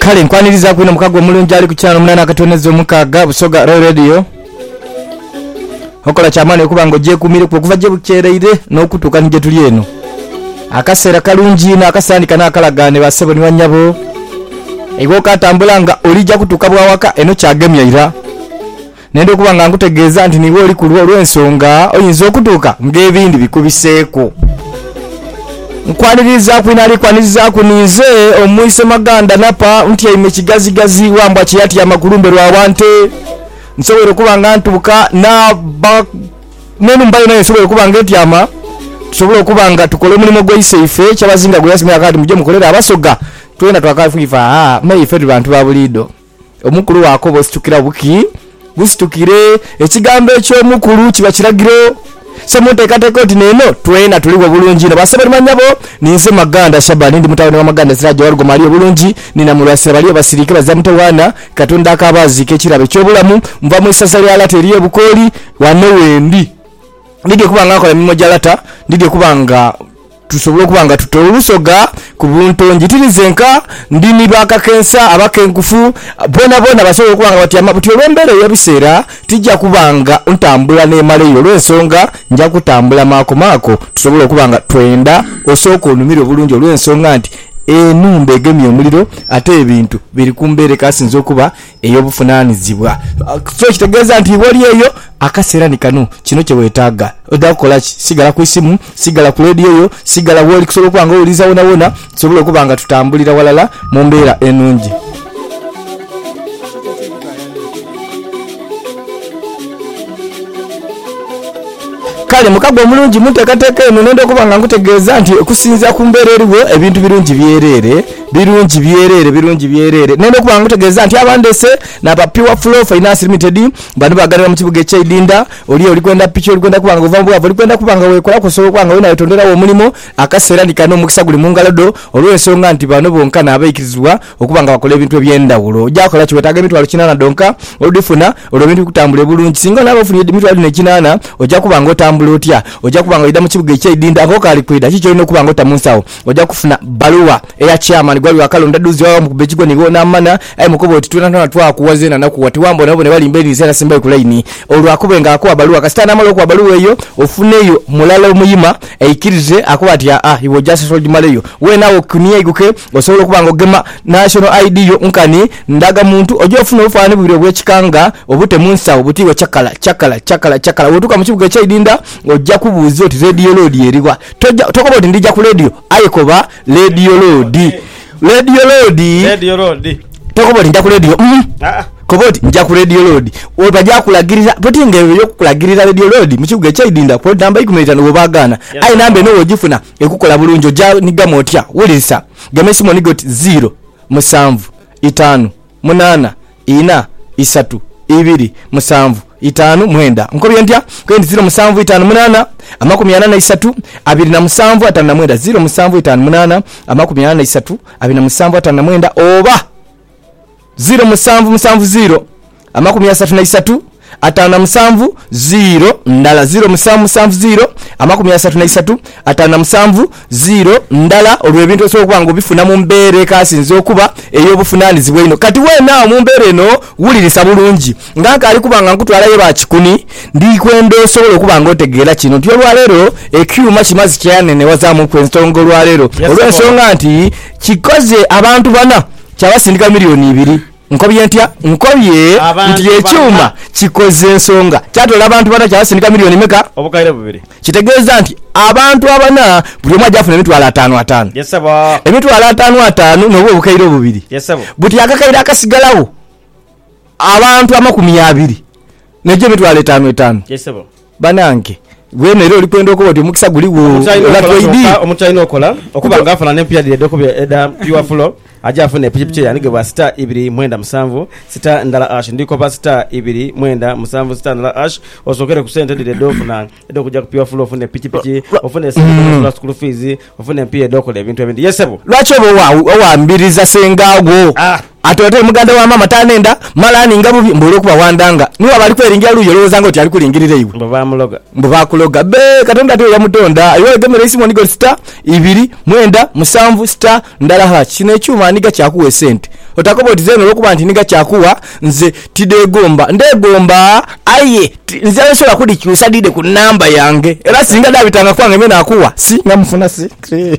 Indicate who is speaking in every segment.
Speaker 1: kale nkwaniriza kwino mukago mulungi ali ku channel munana akatoneza omukaga Busoga Radio okola chamane okuba ngo je kumire kuva je bukereire n'okutuka nje tuli eno akaseera kalungi na akasandika nakalagane basebo ni wanyabo ego katambulanga olija kutuka bwawaka eno kyagemya ira nende kuba nga ngutegeeza nti niwe oli kulwa olw'ensonga oyinza okutuuka ng'ebindi bikubiseeko nkwaniriza kwinali kwaniriza kunize omwise maganda napa nti yaime kigazigazi wambwa kiyati ya makulumbe lwawante nsobole kuba nga ntuuka nenu mbayo nayo nsobole kuba nga etyama tusobole okuba nga tukole omulimu gw'eise ife kyabazinga gwe yasimira kati mujje mukolera abasoga twena twakafuifa meife tuli bantu ba bulido omukulu wako bositukira buki busitukire ekigambo eky'omukulu kiba kiragiro semuteekateka oti neno twena tuliwo bulungi nabasaba limanyabo ninze maganda Shabani ndi mutawani wa maganda Siraje warugo maliyo bulungi nina mulwasira baliyo basirike bazamutawana katonda akabaziike ekirabe eky'obulamu mva mu isasa lya lata eriyo bukoli wano wendi ndige kuba nga kola mimo jalata ndige kuba nga tusobole kuba nga tutolusoga ku buntongi tirizenka ndini bakakensa abakenkufu bona basobole kuba nga batyama buti olw'embeera y'ebiseera tijja kuba nga ntambula n'emaleyo olw'ensonga nja kutambula maako tusobole okuba nga twenda osooka onumire obulungi olw'ensonga nti enumba egemye omuliro ate ebintu biri kumbeere kasinza okuba ey'obufunaanizibwa so kitegeeza nti wali eyo akaseera ni kanu kino kye weetaaga odda kukola ki sigala ku isimu sigala ku leediyo yo sigala woli kusobola okuba nga owuliza wona tusobole okuba nga tutambulira walala mu mbeera ennungi kale mukago omulungi muteekateeka eno nende okuba nga nkutegeeza nti okusinza ku mbeera eriwo ebintu birungi byerere nende okuba nga nkutegeeza nti abandese naba Pure Flow Finance Limited bano bagalira mu kibuga eky'Idinda oli kwenda pichi oli kwenda kuba nga ova mbwavu oli kwenda kuba nga wekola kusobola kuba nga wena yetonderawo omulimu akaseera ndikano omukisa guli mu ngalodo olw'ensonga nti bano bonka n'abayikirizibwa okuba nga bakola ebintu eby'endawulo ojja kiwetaaga emitwalo 8 donka oludifuna olwo ebintu bikutambula bulungi singa onaaba ofunye emitwalo 8 ojja kuba nga otambula otya ojja kuba nga oyida mu kibuga eky'Idinda ako kali kwida kiki olina okuba nga otamunsawo ojja kufuna baluwa eya chairman gwali wakalonda duzi wawa mu kubekigo nigo n'amana ayi mukobo oti twena twakuwaze na nakuwa tiwambo nabo ne balimba erizeera simba ikulaini olwo akube nga akuwa baluwa kasitana amalo okuwa baluwa eyo ofuneyo mulala omuyima eikirize akuba ati iwo just sold maleyo wenawo kuniya iguke osobola okuba nga ogema national ID yo nkani ndaga muntu ojja ofuna obufaanane bubiri obw'ekikanga obute munsawo butiwe chakala wotuka mu kibuga eky'Idinda ojja kubuuza oti radio load eriwa tokoba oti ndijja ku radio ayekoba radio load tokoba oti ndijja ku radio koboti nja ku radio load obajja kulagiriza poti ngebe yo kulagiriza radio load mu kibuga eky'Idinda ko namba 15 obagana ayi namba eno ogifuna ekukola bulungi ojja nigamo otya wulisa gemesi monigoti 0 7 5 8 4 3 2 7 5 mwenda nkobye ntya kwendi 0 7 5 8 83 27 5 0 7 5 83 27 mwenda oba 0 7 7 0 ndala 0 7 ndala olwo ebintu osobola ngo bifuna mu mbeere kasinze okuba ey'obufunaanizibwa ino kati weena mu mbeere eno wulirisa bulungi ngaka ali kuba nga nkutwalayo bakikuni ndi kwendo osobola okuba nga otegeera kino nti olwaleero ekyuma kimazi kyanene wazaamu kwensonga olwaleero olw'ensonga nti kikoze abantu bana kyabasindika miliyoni 2 nkobye ntya nkobye nti ekyuma kikoze ensonga kyatola abantu bana kyabasindika miliyoni meka
Speaker 2: obukaire bubiri
Speaker 1: kitegeeza nti abantu abana buli omu ajja afuna emitwalo 5 emitwalo 5 n'obwo obukaire bubiri buti akakaire akasigalawo abantu 20 nejjo emitwalo 5 banange wena ero olikwenda okuba oti omukisa guliwo
Speaker 2: omutaino okola okuba nga afuna n'empya direde eda Pure Flow aja afune pichipichi yanigeba star 2 mwenda musanvu star ndala ash ndiko pa star 2 mwenda musanvu star ndala ash osokere ku sente direde ofuna edo kujja ku Pure Flow ofune pichipichi ofune school fees ofune pia edo kola ebintu ebindi yesebo
Speaker 1: lwacho bo wambiriza sengago atote muganda wa mama tanenda malani ngabubi mbolo kuba wandanga niwa bali kweringira luyo lozanga oti ali kulingirire iwe mbo kuloga be katonda to ya mutonda iwe gemera isimo nigo star 2 mwenda musanvu star ndala ha kine cyuma niga cyakuwe sente otakobo tizeno lokuba nti niga cyakuwa nze tidegomba ndegomba aye nze nsola kudi kyusadide ku namba yange era singa dabitanga kwange mena akuwa si ngamufuna si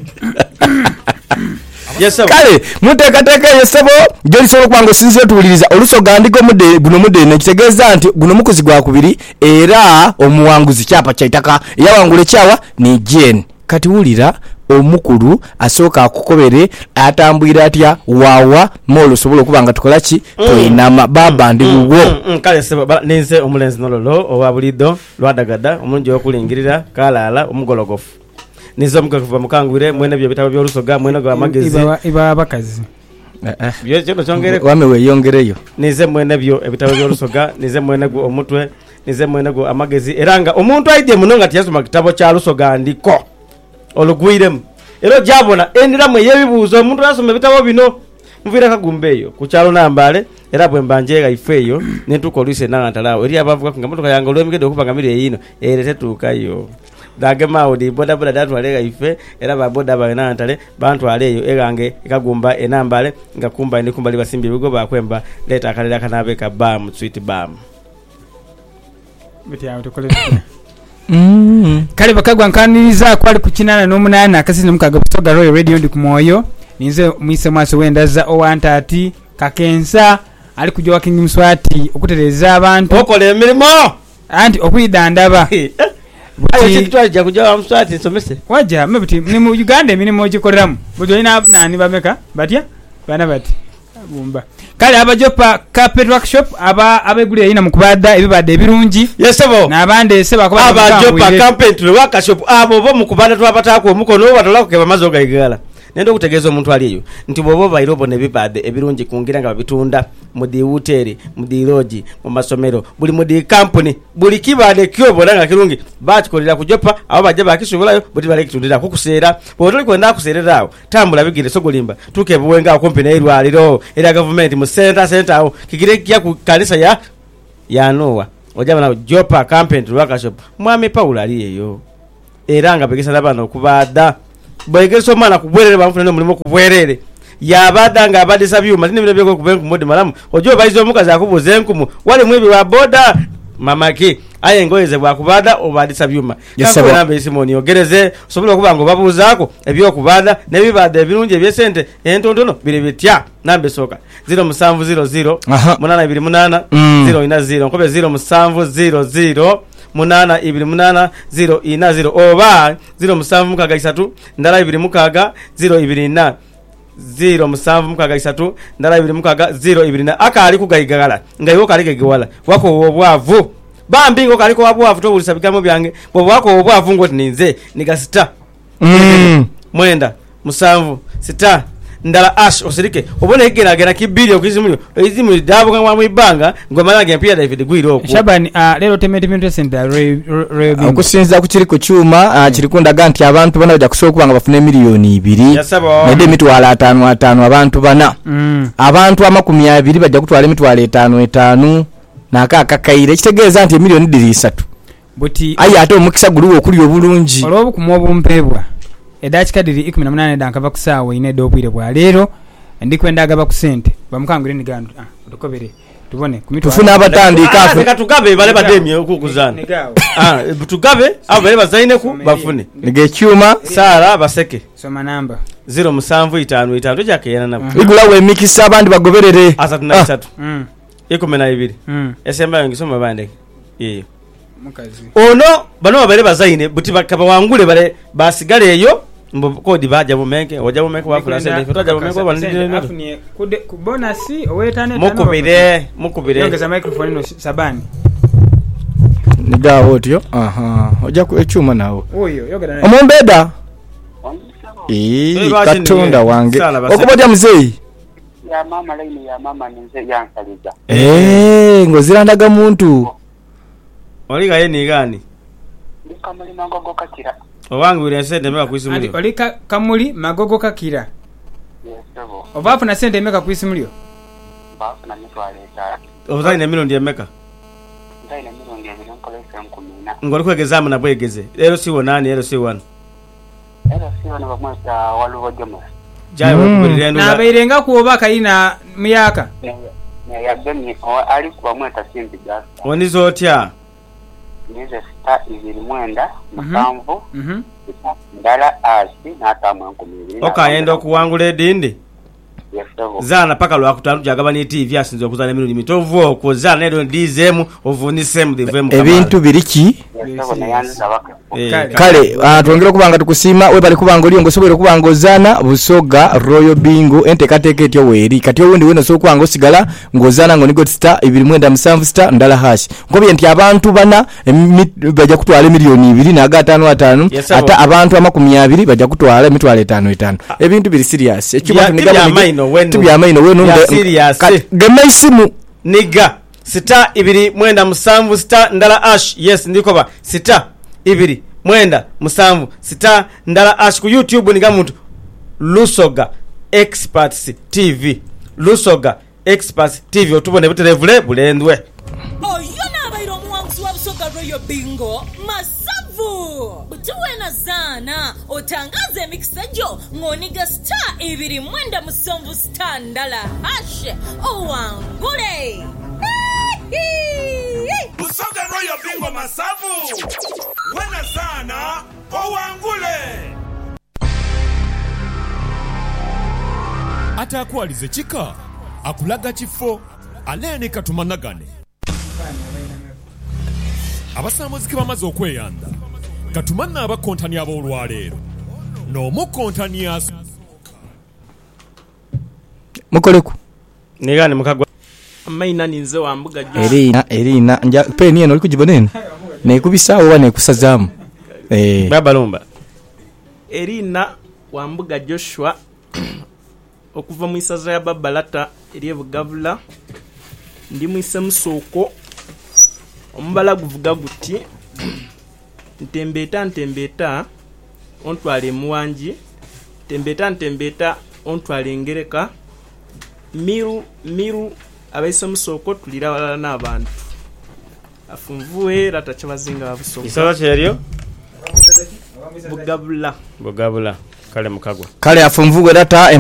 Speaker 1: kale mutekateka yesebo jolisobola kwango sinze tuwuliriza olusoga ndiko mude nekitegeeza nti guno mukuzi gwa kubiri era omuwanguzi kyapa kyaitaka yawangule kyawa ni Jen kati wulira omukulu asooka akukobere atambwira atya wawa molo sobola kubanga tukola ki toinama baba ndi bugo
Speaker 2: kale sebo nenze omulenzi nololo owa bulido lwadagada omunjo okulingirira kalala omugologofu nizo mukakuva mukangwire mwene byo bitabo by'olusoga mwene gwa magezi
Speaker 3: iba bakazi
Speaker 2: byo cyo chongere
Speaker 1: wame we yongereyo
Speaker 2: nize mwene byo ebitabo by'olusoga nize mwene gwo omutwe nize mwene gwo amagezi eranga omuntu aide munonga tiyasoma kitabo kya lusoga ndiko olugwirem ero jabona endiramwe yebibuzo omuntu asoma bitabo bino mvira kagumbeyo kuchalo nambale era bwe mbanjega ifeyo netuko lise nangantalawo eri abavuga kungamotoka yango lwemigede okupangamire yino erete tukayo dagema odi boda datu alega ife era ba boda ba nantale bantu aleyo egange ikagumba enambale ngakumba ndi kumbali basimbi bigo bakwemba leta akalera kanabeka bam sweet bam
Speaker 3: biti awo tokole kale bakagwa nkaniriza kwali kukinana n'omunana akasini mukaga busoga Royal Radio ndi kumoyo ninze mwise mwaso wendaza owantati kakensa ali kujwa King Mswati okutereza abantu
Speaker 2: okole emirimo
Speaker 3: anti okwidandaba
Speaker 2: ayo kitwaje kujwa Mswati nsomese
Speaker 3: waja mebiti ni mu Uganda emirimo gikoleramu bujo ina nani bameka batya bana bati bumba kale abajopa carpet workshop abegule ina mukubada ebibade ebirungi
Speaker 2: yesebo
Speaker 3: nabande seba kuba
Speaker 2: abajopa carpet workshop abo bo mukubada twapatako omukono watola kukeba mazoga igala nendo kutegeeza omuntu aliyo nti bobo bairobo ne bibade ebirungi kungira nga babitunda mudi hoteli mudi lodge mu masomero buli mudi company buli kibade kyobo nga kirungi bakikolera kujopa abo bajja bakisubulayo buti bale kitundira kukuseera botoli kwenda kuseererawo tambula bigire sogolimba tukebuwenga okumpi na irwaliro era government mu center awo kigire kya ku kanisa ya Noah ojaba na jopa campaign workshop mwami Paul aliyeyo era nga begesa nabana okubada bwegeso mana kubwerere bamufuna mulimo kubwerere yabadanga abadisa byuma tine byo kubenku modi malamu ojo baizo mukaza akubuze enkumu wale mwebi wa boda mamaki aye ngoyeze bwa kubada obadisa byuma kako nambe isimoni ogereze sobola kubango babuzaako ebyo kubada nebibade ebirunje ebyesente entondono birebetya nambe soka 0700 828 0 nkobe 0700 munana 280 oba 07 ndala 2 024 07 ndala 2 024 akali kugayigala ngayo kali gegiwala wako obwavu bambi ngo kali ko obwavu to bulisa bikamo byange bo wako obwavu ngo ninze nigasita mwenda musanvu sita ndala ash osirike obone egera kibili okizimulyo ezimu dabo kangwa mwibanga ngomala ngempia David Gwiro okwo
Speaker 3: Shabani lero temete center
Speaker 1: okusinza ku kiri ku cyuma kiri kundaga nti abantu bana bajja kusobola kubanga bafune miliyoni 2 nede mitwala 5 abantu bana abantu 20 bajja kutwala mitwala 5 nakakakaire kitegeeza nti miliyoni 3 buti ayi ate omukisa guluwo okuli obulungi
Speaker 3: olwo kumwa obumpebwa edachika diri 18 dankava kusawa ine dobwire bwa lero ndikwenda agaba ku sente bamukangire ni gandu ndokobere tubone
Speaker 1: tufuna abatandika
Speaker 2: katugabe bale bademye okukuzana tugabe abo bale bazaine ku bafune
Speaker 1: nige cyuma
Speaker 3: sara baseke soma namba
Speaker 2: 0755 jake yana nabo
Speaker 1: igula we mikisa abandi bagoberere
Speaker 2: asatuna 3 12 esemba yangisoma bande yeyo
Speaker 3: mukazi
Speaker 2: ono bano bale bazaine buti bakaba wangule bale basigale eyo mbo kodi baja bumenke oja bumenke wafula sende toja bumenke wandire
Speaker 3: afunye kude ku bonus owetane
Speaker 2: mukubire
Speaker 3: yongeza microphone no Sabani
Speaker 1: nigawo otyo oja ku ekyuma nawo
Speaker 3: oyo yogera
Speaker 1: omumbeda katonda wange okubodya muzeyi
Speaker 4: ya mama laini ya mama ninze yansaliza
Speaker 1: ngozirandaga muntu
Speaker 2: oliga yeni gani
Speaker 4: ndikamuli magogo kakira
Speaker 2: owangu ule sente meka kuisimulio
Speaker 3: olika kamuli magogo kakira
Speaker 4: yes sebo
Speaker 3: obafu na sente meka kuisimulio
Speaker 4: mbafuna mitwalo 3
Speaker 2: obuzalina emirundi emeka
Speaker 4: nzaine emirundi 2 nkolesa 10
Speaker 2: ngoli kwegezaamu nabwegeze ero siwo nani ero siwo wano
Speaker 4: era siwo ne bamwesa waluwo jomo
Speaker 2: jayo bakubulira endo
Speaker 3: nabeerenga kuoba kayina myaka
Speaker 4: ya beni ali kuba mweta simbi gasa
Speaker 2: wonizo otya
Speaker 4: nize sita 29 musanvu ndala asi n'atamu 10
Speaker 2: okayenda okuwangula edindi
Speaker 4: yefevo
Speaker 2: zaana paka lwakutano jagabani TV asinze okuzana emirundi mitovu okwo zaana ero ndizemu ovunisemu divemu
Speaker 1: ebintu biriki
Speaker 4: yefevo nayanza baka
Speaker 1: kale twongera kubanga tukusiima we bali kubanga oli ngosobwere kubanga ozana Busoga Royal Bingo enteekateeka etyo weeri kati owundi wena osookubanga osigala ng'ozana ngo nigot star 2.7 star ndala hash nkobye nti abantu bana bajja kutwala miliyoni 2 naga 55 ate abantu 20 bajja kutwala emitwalo 5 ebintu biri serious ekiba tubyamaino wenu gemaisimu
Speaker 2: niga star 2.7 star ndala hash yes ndikoba star 2.7 star ndala ash ku YouTube niga muntu Lusoga Experts TV Lusoga Experts TV otubone butelevule bulendwe
Speaker 5: oyo nabairo omuwanguzi wa Busoga Royal Bingo masavu butuwena zana otangaze emikisajjo ng'oniga star 2.7 star ndala hash owangule
Speaker 6: Busoga Royal Bingo masavu wena sana owangule atakwalize chika akulaga kifo alene katumanagane abasamuziki bamaze okweyanda katumanna abakontani ab'olwaleero n'omukontani
Speaker 1: mukoleku
Speaker 2: nigane mukagwa
Speaker 7: maina ninze wambuga
Speaker 1: erina nja peni eno likujibonene nekubisaawo wa nekusazaamu
Speaker 2: baba lumba
Speaker 7: erina wambuga Joshua okuva mu isaza ya Babalata eri ebugavula ndi mu isemusooko omubala guvuga guti ntembeta ontwale muwanji ntembeta ontwale engereka miru abaisemusooko tulira balala n'abantu afunvuwe ratachabazinga Busoga
Speaker 2: isaza kyeryo
Speaker 7: bugabula
Speaker 2: kale mukagwa
Speaker 1: kale afunvuwe data